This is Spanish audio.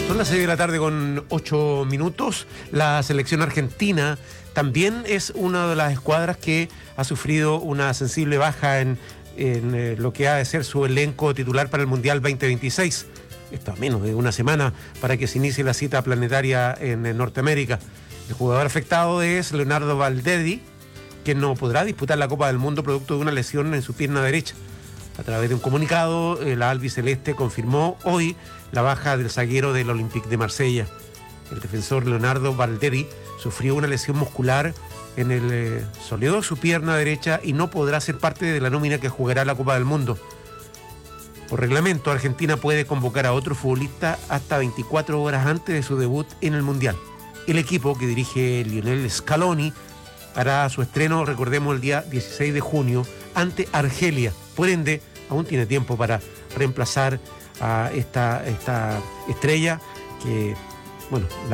Son las 6 de la tarde con 8 minutos. La selección argentina también es una de las escuadras que ha sufrido una sensible baja en lo que ha de ser su elenco titular para el Mundial 2026. Esto a menos de una semana para que se inicie la cita planetaria en Norteamérica. El jugador afectado es Leonardo Valdetti, que no podrá disputar la Copa del Mundo producto de una lesión en su pierna derecha. A través de un comunicado, la albiceleste confirmó hoy la baja del zaguero del Olympique de Marsella. El defensor Leonardo Valdetti sufrió una lesión muscular en el sólido de su pierna derecha y no podrá ser parte de la nómina que jugará la Copa del Mundo. Por reglamento, Argentina puede convocar a otro futbolista hasta 24 horas antes de su debut en el Mundial. El equipo que dirige Lionel Scaloni hará su estreno, recordemos, el día 16 de junio ante Argelia. Por ende, aún tiene tiempo para reemplazar a esta estrella que, bueno,